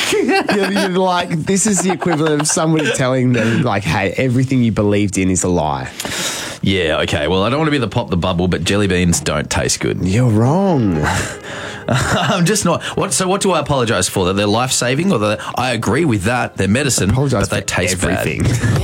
You're like, this is the equivalent of somebody telling them, like, hey, everything you believed in is a lie. Yeah, okay. Well, I don't want to be the pop the bubble, but jelly beans don't taste good. You're wrong. I'm just not. So what do I apologise for? That they're life-saving? Or that I agree with that. They're medicine, but they taste everything. bad.